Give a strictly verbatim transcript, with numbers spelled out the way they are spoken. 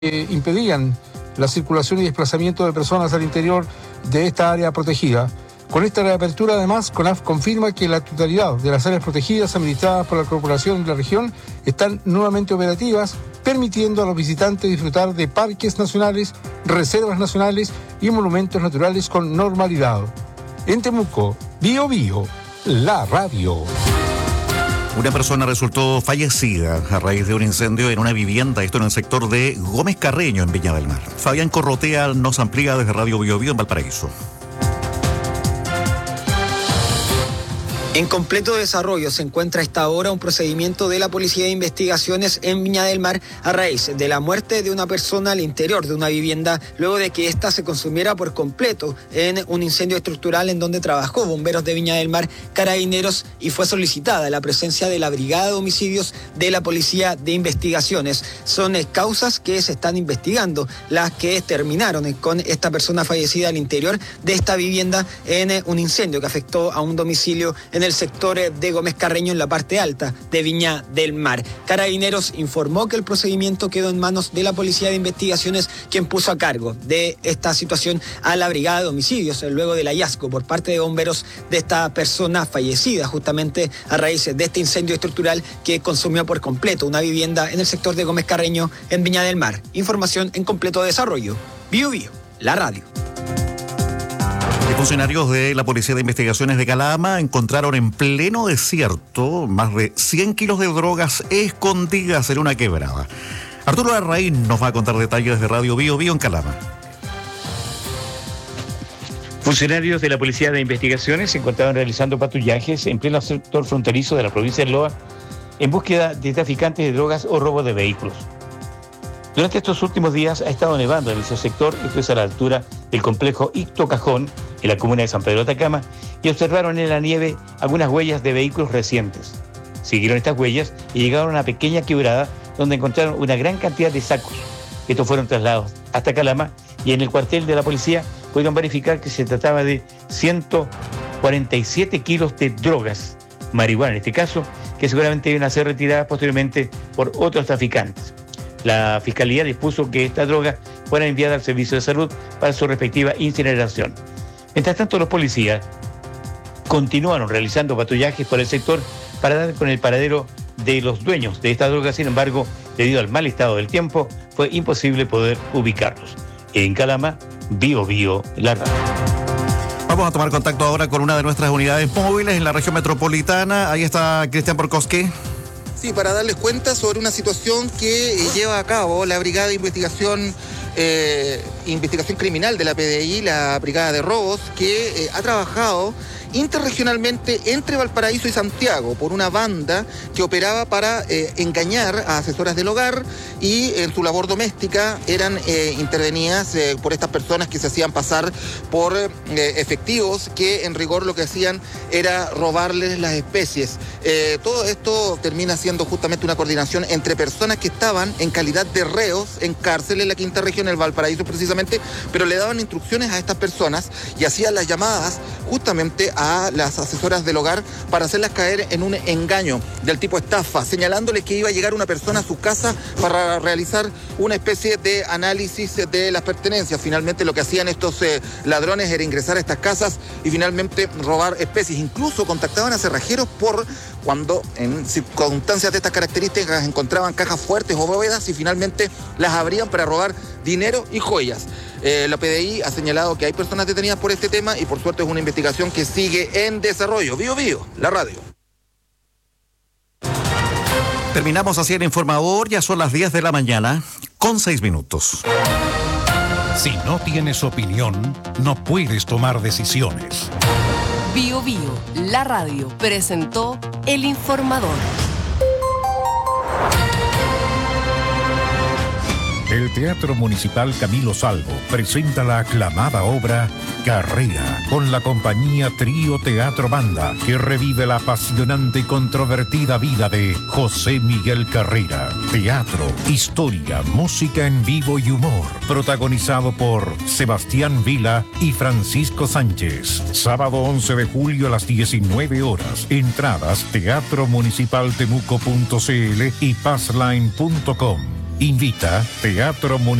que impedían la circulación y desplazamiento de personas al interior de esta área protegida. Con esta reapertura, además, CONAF confirma que la totalidad de las áreas protegidas administradas por la Corporación de la región están nuevamente operativas, permitiendo a los visitantes disfrutar de parques nacionales, reservas nacionales y monumentos naturales con normalidad. En Temuco, Bio Bio, la radio. Una persona resultó fallecida a raíz de un incendio en una vivienda, esto en el sector de Gómez Carreño, en Viña del Mar. Fabián Corrotea nos amplía desde Radio Bio Bio en Valparaíso. En completo desarrollo se encuentra a esta hora un procedimiento de la Policía de Investigaciones en Viña del Mar a raíz de la muerte de una persona al interior de una vivienda luego de que ésta se consumiera por completo en un incendio estructural en donde trabajó bomberos de Viña del Mar, carabineros, y fue solicitada la presencia de la Brigada de Homicidios de la Policía de Investigaciones. Son causas que se están investigando las que terminaron con esta persona fallecida al interior de esta vivienda en un incendio que afectó a un domicilio en en el sector de Gómez Carreño, en la parte alta de Viña del Mar. Carabineros informó que el procedimiento quedó en manos de la Policía de Investigaciones, quien puso a cargo de esta situación a la Brigada de Homicidios, luego del hallazgo por parte de bomberos de esta persona fallecida, justamente a raíz de este incendio estructural que consumió por completo una vivienda en el sector de Gómez Carreño, en Viña del Mar. Información en completo desarrollo. Bio Bio, la radio. Funcionarios de la Policía de Investigaciones de Calama encontraron en pleno desierto más de cien kilos de drogas escondidas en una quebrada. Arturo Larraín nos va a contar detalles de Radio Bio Bio en Calama. Funcionarios de la Policía de Investigaciones se encontraban realizando patrullajes en pleno sector fronterizo de la provincia de Loa en búsqueda de traficantes de drogas o robo de vehículos. Durante estos últimos días ha estado nevando en ese sector, esto es a la altura del complejo Icto Cajón, en la comuna de San Pedro de Atacama, y observaron en la nieve algunas huellas de vehículos recientes. Siguieron estas huellas y llegaron a una pequeña quebrada donde encontraron una gran cantidad de sacos. Estos fueron trasladados hasta Calama y en el cuartel de la policía pudieron verificar que se trataba de ciento cuarenta y siete kilos de drogas, marihuana en este caso, que seguramente iban a ser retiradas posteriormente por otros traficantes. La Fiscalía dispuso que esta droga fuera enviada al Servicio de Salud para su respectiva incineración. Mientras tanto, los policías continuaron realizando patrullajes por el sector para dar con el paradero de los dueños de esta droga. Sin embargo, debido al mal estado del tiempo, fue imposible poder ubicarlos. En Calama, Bio Bio, la radio. Vamos a tomar contacto ahora con una de nuestras unidades móviles en la región metropolitana. Ahí está Cristian Porcosque. Sí, para darles cuenta sobre una situación que eh, lleva a cabo la Brigada de Investigación eh, Investigación Criminal de la P D I, la Brigada de Robos, que eh, ha trabajado interregionalmente entre Valparaíso y Santiago por una banda que operaba para eh, engañar a asesoras del hogar y en su labor doméstica eran eh, intervenidas eh, por estas personas que se hacían pasar por eh, efectivos que en rigor lo que hacían era robarles las especies. Eh, todo esto termina siendo justamente una coordinación entre personas que estaban en calidad de reos en cárcel en la quinta región, en el Valparaíso precisamente, pero le daban instrucciones a estas personas y hacían las llamadas justamente a las asesoras del hogar para hacerlas caer en un engaño del tipo estafa, señalándoles que iba a llegar una persona a su casa para realizar una especie de análisis de las pertenencias. Finalmente lo que hacían estos eh, ladrones era ingresar a estas casas y finalmente robar especies. Incluso contactaban a cerrajeros por cuando en circunstancias de estas características encontraban cajas fuertes o bóvedas y finalmente las abrían para robar dinero y joyas. Eh, la P D I ha señalado que hay personas detenidas por este tema y por suerte es una investigación que sigue en desarrollo. Bio Bio, la radio. Terminamos así el informador, ya son las diez de la mañana, con seis minutos. Si no tienes opinión, no puedes tomar decisiones. Bio Bio, la radio, presentó el informador. El Teatro Municipal Camilo Salvo presenta la aclamada obra Carrera, con la compañía Trío Teatro Banda, que revive la apasionante y controvertida vida de José Miguel Carrera. Teatro, historia, música en vivo y humor. Protagonizado por Sebastián Vila y Francisco Sánchez. Sábado once de julio a las diecinueve horas. Entradas teatro municipal temuco punto c l y passline punto com. Invita Teatro Municipal.